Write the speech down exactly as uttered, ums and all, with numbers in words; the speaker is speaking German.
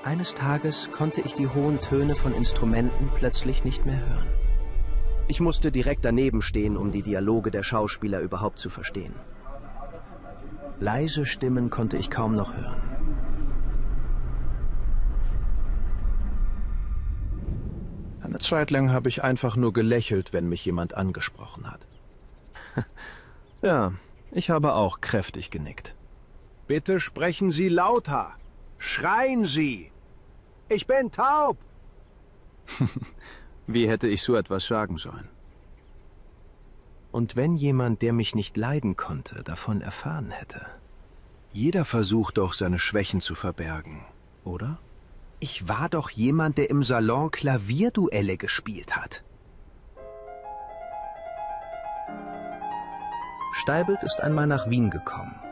Eines Tages konnte ich die hohen Töne von Instrumenten plötzlich nicht mehr hören. Ich musste direkt daneben stehen, um die Dialoge der Schauspieler überhaupt zu verstehen. Leise Stimmen konnte ich kaum noch hören. Eine Zeit lang habe ich einfach nur gelächelt, wenn mich jemand angesprochen hat. Ja, ich habe auch kräftig genickt. Bitte sprechen Sie lauter. Schreien Sie. Ich bin taub. Wie hätte ich so etwas sagen sollen? Und wenn jemand, der mich nicht leiden konnte, davon erfahren hätte? Jeder versucht doch, seine Schwächen zu verbergen, oder? Ich war doch jemand, der im Salon Klavierduelle gespielt hat. Steibelt ist einmal nach Wien gekommen.